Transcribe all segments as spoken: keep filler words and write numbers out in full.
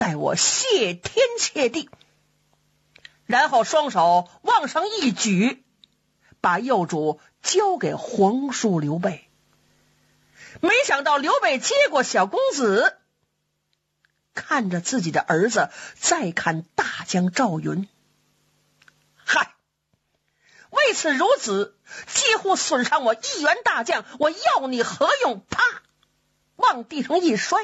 待我谢天谢地。然后双手往上一举，把幼主交给皇叔刘备。没想到刘备接过小公子，看着自己的儿子，再看大将赵云，嗨，为此孺子几乎损伤我一员大将，我要你何用？啪，往地上一摔。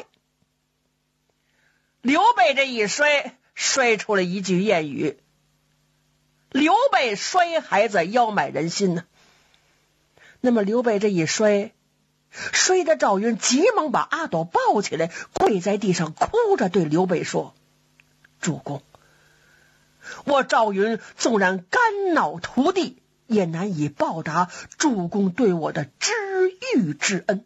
刘备这一摔，摔出了一句谚语：刘备摔孩子，腰买人心呢。那么刘备这一摔，摔得赵云急忙把阿斗抱起来，跪在地上哭着对刘备说：主公，我赵云纵然肝脑涂地，也难以报答主公对我的知遇之恩。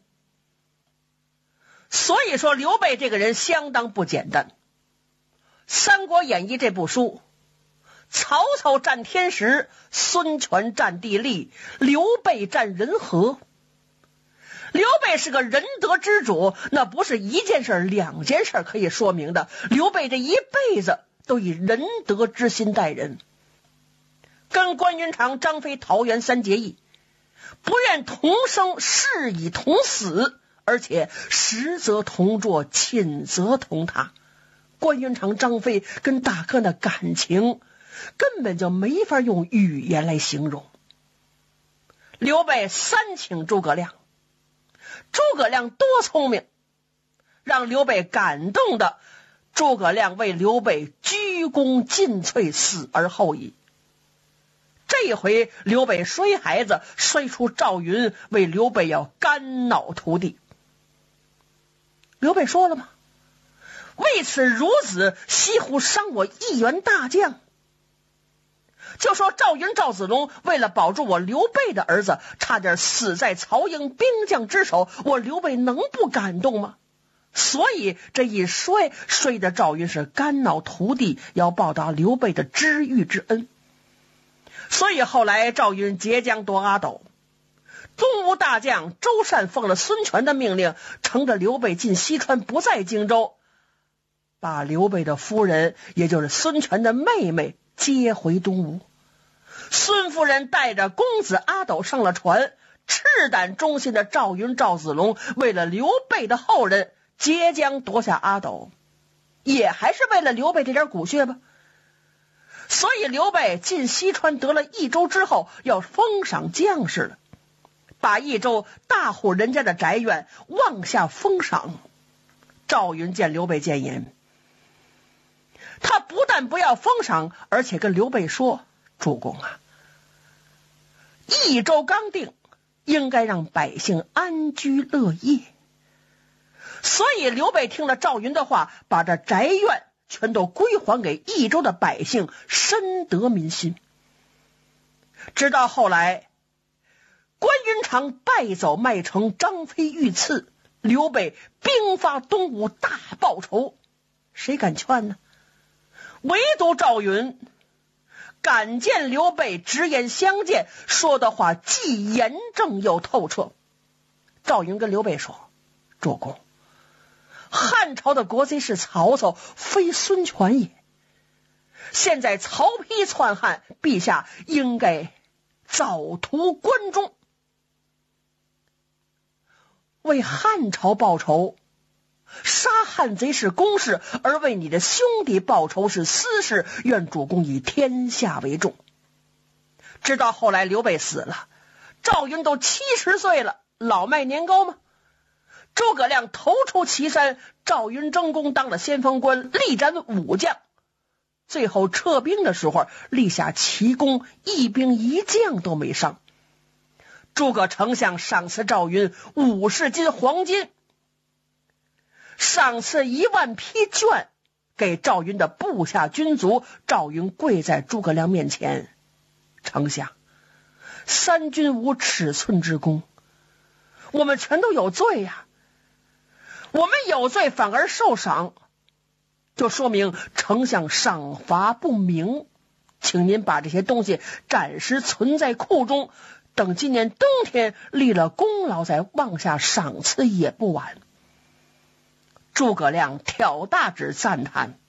所以说刘备这个人相当不简单。三国演义这部书，曹操占天时，孙权占地利，刘备占人和。刘备是个仁德之主，那不是一件事两件事可以说明的。刘备这一辈子都以仁德之心待人，跟关云长、张飞桃园三结义，不愿同生，誓以同死，而且实则同坐，寝则同榻。关云长、张飞跟大哥的感情根本就没法用语言来形容。刘备三请诸葛亮，诸葛亮多聪明，让刘备感动的，诸葛亮为刘备鞠躬尽瘁，死而后已。这一回刘备摔孩子，摔出赵云，为刘备要肝脑涂地。刘备说了吗？为此孺子西湖伤我一员大将。就说赵云、赵子龙为了保住我刘备的儿子，差点死在曹营兵将之手，我刘备能不感动吗？所以这一摔，摔的赵云是肝脑涂地，要报答刘备的知遇之恩。所以后来赵云截江夺阿斗，东吴大将周善奉了孙权的命令，乘着刘备进西川，不在荆州，把刘备的夫人，也就是孙权的妹妹接回东吴。孙夫人带着公子阿斗上了船，赤胆忠心的赵云、赵子龙为了刘备的后人截江夺下阿斗，也还是为了刘备这点骨血吧。所以刘备进西川得了益州之后，要封赏将士了，把益州大户人家的宅院往下封赏。赵云见刘备谏言，他不但不要封赏，而且跟刘备说：主公啊，益州刚定，应该让百姓安居乐业。所以刘备听了赵云的话，把这宅院全都归还给益州的百姓，深得民心。直到后来关云长败走麦城，张飞遇刺，刘备兵发东吴，大报仇，谁敢劝呢？唯独赵云敢见刘备，直言相见，说的话既严正又透彻。赵云跟刘备说：主公，汉朝的国贼是曹操，非孙权也。现在曹丕篡汉，陛下应该早图关中，为汉朝报仇。杀汉贼是公事，而为你的兄弟报仇是私事，愿主公以天下为重。直到后来刘备死了，赵云都七十岁了，老迈年高吗？诸葛亮投出祁山，赵云争功当了先锋官，力斩武将，最后撤兵的时候立下奇功，一兵一将都没伤。诸葛丞相赏赐赵云五十斤黄金，赏赐一万匹绢给赵云的部下军卒。赵云跪在诸葛亮面前：丞相，三军无尺寸之功，我们全都有罪呀、啊！我们有罪反而受赏，就说明丞相赏罚不明，请您把这些东西暂时存在库中，等今年冬天立了功劳再往下赏赐也不晚。诸葛亮挑大指赞叹：